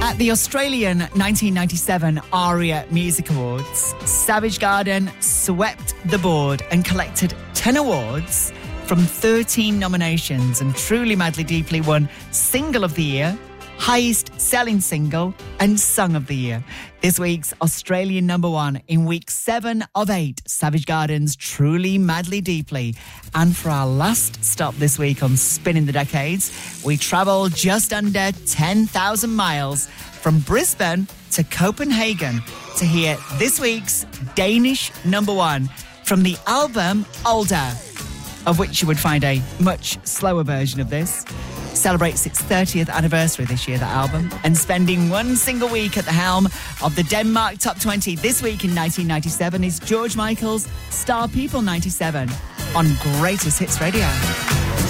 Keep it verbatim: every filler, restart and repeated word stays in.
At the Australian nineteen ninety-seven ARIA Music Awards, Savage Garden swept the board and collected ten awards from thirteen nominations and Truly Madly Deeply won Single of the Year, Highest Selling Single and Song of the Year. This week's Australian number one in week seven of eight, Savage Garden's Truly Madly Deeply. And for our last stop this week on Spinning the Decades, we travel just under ten thousand miles from Brisbane to Copenhagen to hear this week's Danish number one from the album Older, of which you would find a much slower version of this. Celebrates its thirtieth anniversary this year, that album, and spending one single week at the helm of the Denmark Top twenty this week in nineteen ninety-seven is George Michael's Star People ninety-seven on Greatest Hits Radio.